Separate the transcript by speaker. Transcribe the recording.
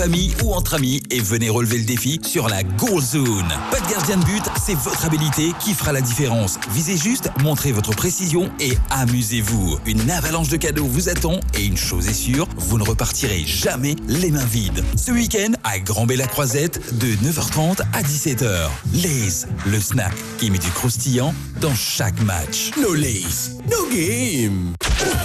Speaker 1: famille ou entre amis et venez relever le défi sur la Goal Zone. Pas de gardien de but, c'est votre habilité qui fera la différence. Visez juste, montrez votre précision et amusez-vous. Une avalanche de cadeaux vous attend et une chose est sûre, vous ne repartirez jamais les mains vides. Ce week-end, à Grand-Bey-la-Croisette, de 9h30 à 17h. Lay's, le snack qui met du croustillant dans chaque match.
Speaker 2: No Lay's, no game.